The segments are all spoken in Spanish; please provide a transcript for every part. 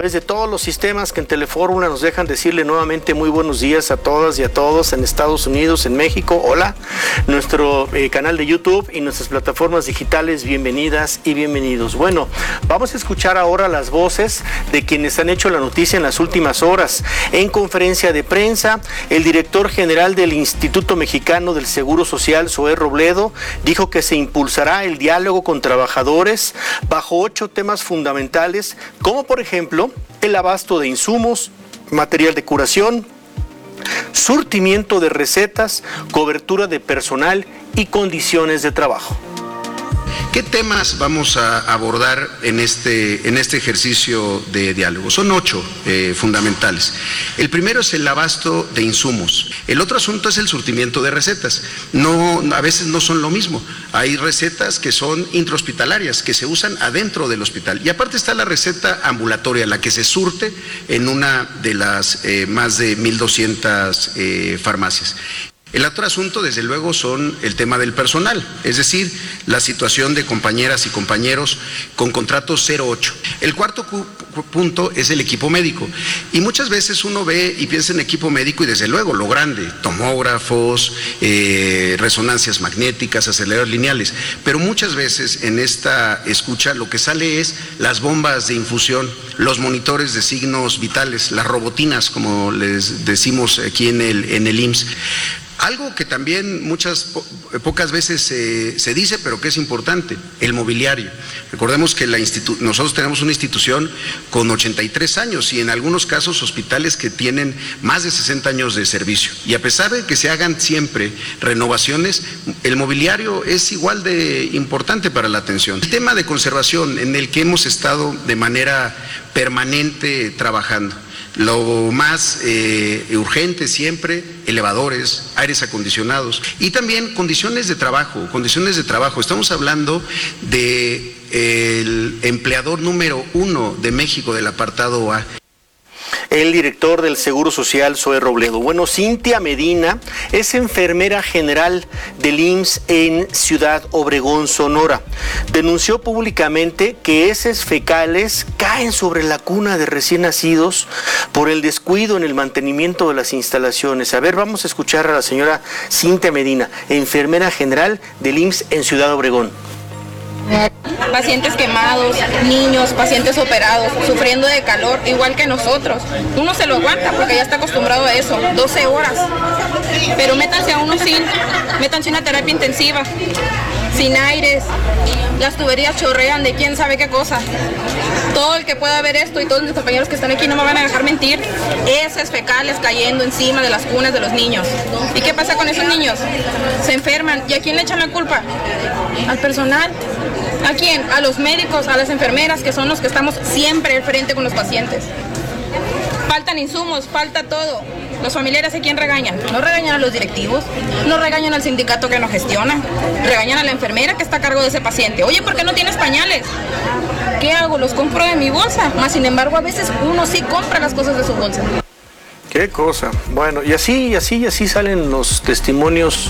través de todos los sistemas que en Telefórmula nos dejan decirle nuevamente muy buenos días a todas y a todos en Estados Unidos, en México. Hola, nuestro canal de YouTube y nuestras plataformas digitales, bienvenidas y bienvenidos. Bueno, vamos a escuchar ahora las voces de quienes han hecho la noticia en las últimas horas. En conferencia de prensa, el director general del Instituto Mexicano del Seguro Social, Zoé Robledo, dijo que se impulsará el diálogo con trabajadores bajo 8 temas fundamentales, como por ejemplo el abasto de insumos, material de curación, surtimiento de recetas, cobertura de personal y condiciones de trabajo. ¿Qué temas vamos a abordar en este ejercicio de diálogo? Son 8 fundamentales. El primero es el abasto de insumos. El otro asunto es el surtimiento de recetas. A veces no son lo mismo. Hay recetas que son intrahospitalarias, que se usan adentro del hospital. Y aparte está la receta ambulatoria, la que se surte en una de las más de 1,200 farmacias. El otro asunto, desde luego, son el tema del personal, es decir, la situación de compañeras y compañeros con contratos 08. El cuarto punto es el equipo médico. Y muchas veces uno ve y piensa en equipo médico y desde luego lo grande, tomógrafos, resonancias magnéticas, aceleradores lineales. Pero muchas veces en esta escucha lo que sale es las bombas de infusión, los monitores de signos vitales, las robotinas, como les decimos aquí en el IMSS. Algo que también pocas veces se dice, pero que es importante, el mobiliario. Recordemos que nosotros tenemos una institución con 83 años y en algunos casos hospitales que tienen más de 60 años de servicio. Y a pesar de que se hagan siempre renovaciones, el mobiliario es igual de importante para la atención. El tema de conservación en el que hemos estado de manera permanente trabajando. Lo más urgente siempre, elevadores, aires acondicionados y también condiciones de trabajo. Estamos hablando del empleador número 1 de México del apartado A. El director del Seguro Social, Zoé Robledo. Bueno, Cintia Medina es enfermera general del IMSS en Ciudad Obregón, Sonora. Denunció públicamente que heces fecales caen sobre la cuna de recién nacidos por el descuido en el mantenimiento de las instalaciones. A ver, vamos a escuchar a la señora Cintia Medina, enfermera general del IMSS en Ciudad Obregón. Pacientes quemados, niños, pacientes operados, sufriendo de calor, igual que nosotros. Uno se lo aguanta porque ya está acostumbrado a eso, 12 horas. Pero métanse una terapia intensiva, sin aires, las tuberías chorrean de quién sabe qué cosa. Todo el que pueda ver esto y todos mis compañeros que están aquí no me van a dejar mentir, heces fecales cayendo encima de las cunas de los niños. ¿Y qué pasa con esos niños? Se enferman. ¿Y a quién le echan la culpa? Al personal. ¿A quién? A los médicos, a las enfermeras, que son los que estamos siempre al frente con los pacientes. Faltan insumos, falta todo. Los familiares, ¿a quién regañan? No regañan a los directivos, no regañan al sindicato que nos gestiona, regañan a la enfermera que está a cargo de ese paciente. Oye, ¿por qué no tienes pañales? ¿Qué hago? Los compro de mi bolsa. Más sin embargo, a veces uno sí compra las cosas de su bolsa. Qué cosa. Bueno, y así salen los testimonios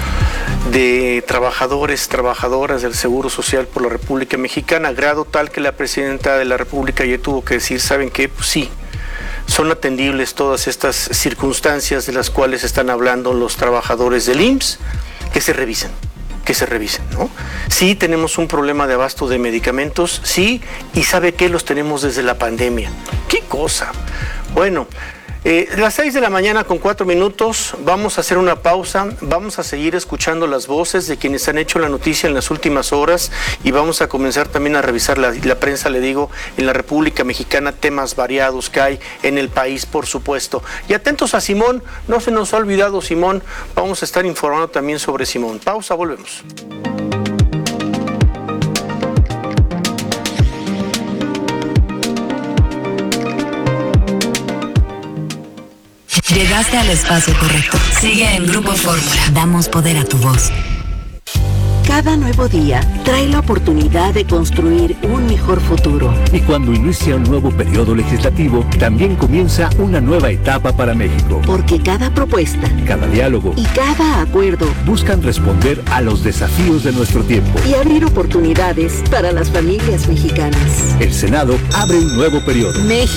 de trabajadoras del Seguro Social por la República Mexicana, a grado tal que la presidenta de la República ya tuvo que decir, ¿saben qué? Pues sí, son atendibles todas estas circunstancias de las cuales están hablando los trabajadores del IMSS, que se revisen, ¿no? Sí, tenemos un problema de abasto de medicamentos, sí, y ¿sabe qué? Los tenemos desde la pandemia. ¡Qué cosa! Bueno, las 6 de la mañana con 4 minutos, vamos a hacer una pausa, vamos a seguir escuchando las voces de quienes han hecho la noticia en las últimas horas y vamos a comenzar también a revisar la prensa, le digo, en la República Mexicana, temas variados que hay en el país, por supuesto. Y atentos a Simón, no se nos ha olvidado Simón, vamos a estar informando también sobre Simón. Pausa, volvemos. Llegaste al espacio correcto. Sigue en Grupo Fórmula. Damos poder a tu voz. Cada nuevo día trae la oportunidad de construir un mejor futuro. Y cuando inicia un nuevo periodo legislativo, también comienza una nueva etapa para México. Porque cada propuesta, cada diálogo y cada acuerdo buscan responder a los desafíos de nuestro tiempo y abrir oportunidades para las familias mexicanas. El Senado abre un nuevo periodo.